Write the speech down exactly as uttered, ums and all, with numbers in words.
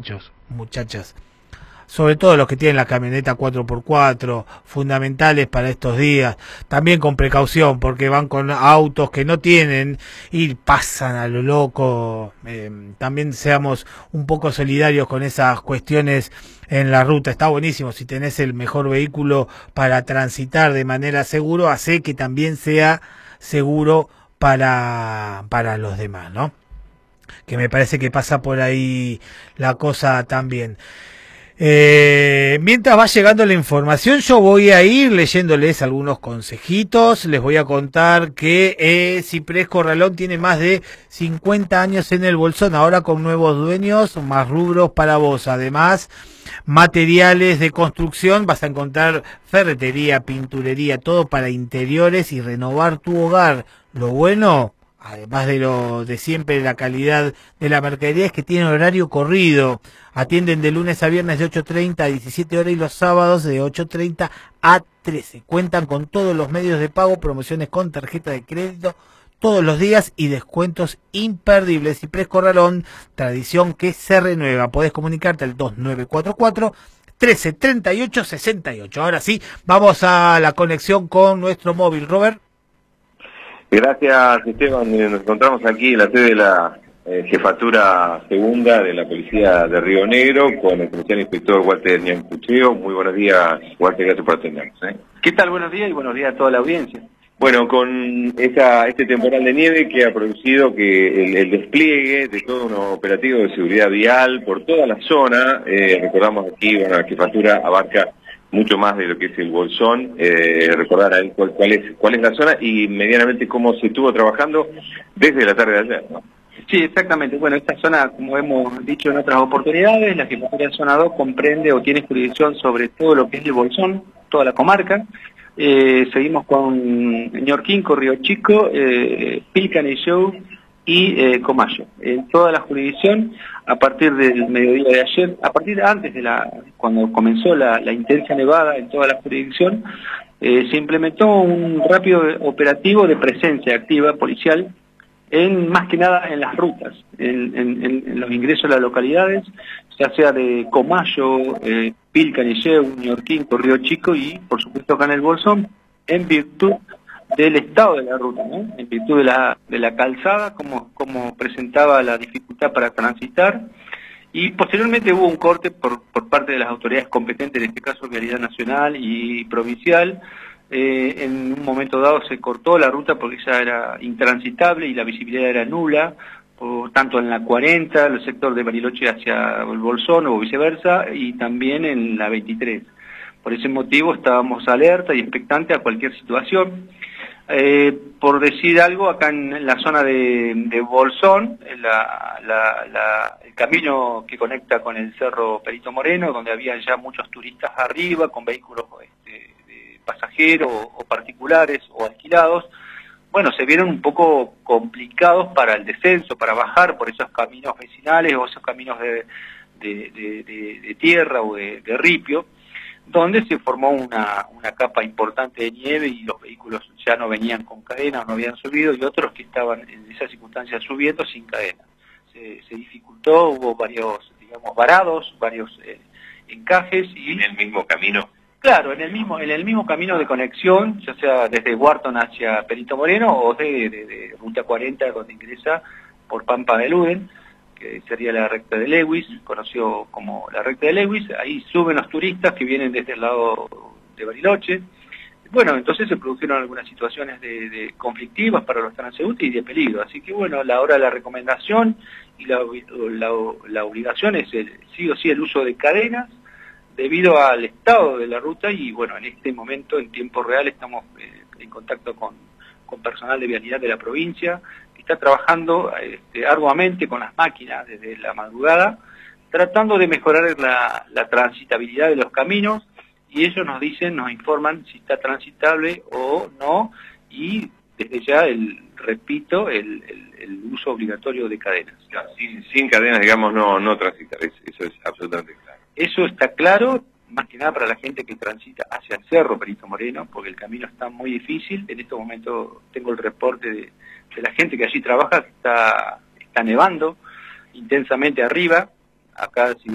muchachos, muchachas. Sobre todo los que tienen la camioneta cuatro por cuatro, fundamentales para estos días, también con precaución, porque van con autos que no tienen y pasan a lo loco. Eh, también seamos un poco solidarios con esas cuestiones en la ruta. Está buenísimo, si tenés el mejor vehículo para transitar de manera segura, hace que también sea seguro para, para los demás, ¿no? Que me parece que pasa por ahí la cosa también. Eh, mientras va llegando la información, yo voy a ir leyéndoles algunos consejitos. Les voy a contar que eh, Ciprés Corralón tiene más de cincuenta años en el Bolsón, ahora con nuevos dueños, más rubros para vos. Además, materiales de construcción, vas a encontrar ferretería, pinturería, todo para interiores y renovar tu hogar. Lo bueno, además de lo de siempre, la calidad de la mercadería, es que tiene horario corrido. Atienden de lunes a viernes de ocho treinta a diecisiete horas y los sábados de ocho treinta a trece. Cuentan con todos los medios de pago, promociones con tarjeta de crédito todos los días y descuentos imperdibles. Ciprés Corralón, tradición que se renueva. Podés comunicarte al dos nueve cuatro cuatro, trece treinta y ocho sesenta y ocho. Ahora sí, vamos a la conexión con nuestro móvil. Robert. Gracias, Esteban. Nos encontramos aquí en la sede de la eh, Jefatura Segunda de la Policía de Río Negro con el Comisario Inspector Walter Ñancucheo. Muy buenos días, Walter, gracias por atendernos. ¿eh? ¿Qué tal? Buenos días y buenos días a toda la audiencia. Bueno, con esa, este temporal de nieve que ha producido que el, el despliegue de todo un operativo de seguridad vial por toda la zona, eh, recordamos aquí, bueno, la Jefatura abarca mucho más de lo que es el Bolsón, eh, recordar ahí cuál, cuál es cuál es la zona y medianamente cómo se estuvo trabajando desde la tarde de ayer, ¿no? Sí, exactamente. Bueno, esta zona, como hemos dicho en otras oportunidades, la Jefatura de Zona dos comprende o tiene jurisdicción sobre todo lo que es el Bolsón, toda la comarca. Eh, seguimos con Ñorquinco, Río Chico, eh, Pilcanillou y eh, Comayo. En toda la jurisdicción, a partir del mediodía de ayer, a partir de antes de la, cuando comenzó la, la intensa nevada en toda la jurisdicción, eh, se implementó un rápido operativo de presencia activa policial, en más que nada en las rutas, en, en, en los ingresos a las localidades, ya sea de Comayo, eh, Pilcanillou, Ñorquinco, Río Chico y, por supuesto, acá en el Bolsón, en virtud del estado de la ruta, ¿no? En virtud de la, de la calzada, como, como presentaba la dificultad para transitar, y posteriormente hubo un corte por, por parte de las autoridades competentes, en este caso Vialidad Nacional y Provincial. Eh, en un momento dado se cortó la ruta porque ya era intransitable y la visibilidad era nula, por, tanto en la cuarenta, el sector de Bariloche hacia el Bolsón o viceversa, y también en la veintitrés. Por ese motivo estábamos alerta y expectantes a cualquier situación. Eh, por decir algo, acá en la zona de, de Bolsón, la, la, la, el camino que conecta con el Cerro Perito Moreno, donde había ya muchos turistas arriba, con vehículos este, de pasajeros o particulares o alquilados, bueno, se vieron un poco complicados para el descenso, para bajar por esos caminos vecinales o esos caminos de, de, de, de, de tierra o de, de ripio, donde se formó una, una capa importante de nieve y los vehículos ya no venían con cadena, no habían subido, y otros que estaban en esas circunstancias subiendo sin cadena. Se, se dificultó, hubo varios, digamos, varados, varios eh, encajes. Y en el mismo camino. Claro, en el mismo en el mismo camino de conexión, ya sea desde Wharton hacia Perito Moreno o de, de, de Ruta cuarenta, donde ingresa por Pampa de Luden, que sería la recta de Lewis, conocido como la recta de Lewis. Ahí suben los turistas que vienen desde el lado de Bariloche. Bueno, entonces se produjeron algunas situaciones de, de conflictivas para los transeúntes y de peligro. Así que bueno, la hora de la recomendación y la, la, la obligación es el, sí o sí el uso de cadenas debido al estado de la ruta. Y bueno, en este momento, en tiempo real, estamos eh, en contacto con, con personal de vialidad de la provincia, está trabajando este, arduamente con las máquinas desde la madrugada, tratando de mejorar la, la transitabilidad de los caminos, y ellos nos dicen, nos informan si está transitable o no, y desde ya, el repito, el, el, el uso obligatorio de cadenas. Claro, sin, sin cadenas, digamos, no, no transitar, eso es absolutamente claro. Eso está claro, más que nada para la gente que transita hacia el Cerro Perito Moreno, porque el camino está muy difícil. En este momento tengo el reporte de, de la gente que allí trabaja, que está, está nevando intensamente arriba. Acá, si